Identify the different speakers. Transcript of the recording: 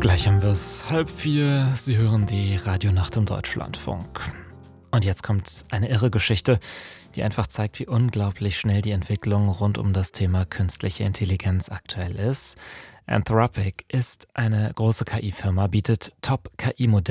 Speaker 1: Gleich haben wir es. 3:30. Sie hören die Radionacht im Deutschlandfunk. Und jetzt kommt eine irre Geschichte, die einfach zeigt, wie unglaublich schnell die Entwicklung rund um das Thema künstliche Intelligenz aktuell ist. Anthropic ist eine große KI-Firma, bietet Top-KI-Modelle